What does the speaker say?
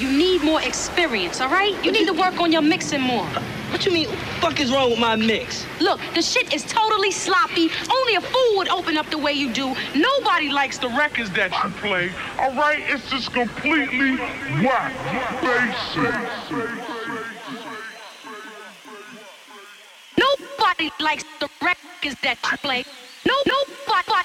You need more experience, all right? You need to work on your mixing more. What you mean? What the fuck is wrong with my mix? Look, the shit is totally sloppy. Only a fool would open up the way you do. Nobody likes the records that you play. All right, it's just completely whack, basic. Nobody likes the records that you play. Nobody